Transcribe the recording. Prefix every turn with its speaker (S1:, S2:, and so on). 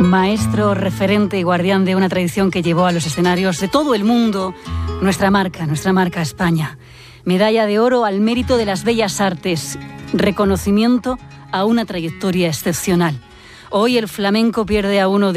S1: Maestro, referente y guardián de una tradición que llevó a los escenarios de todo el mundo nuestra marca España. Medalla de oro al mérito de las bellas artes, reconocimiento a una trayectoria excepcional. Hoy el flamenco pierde a uno de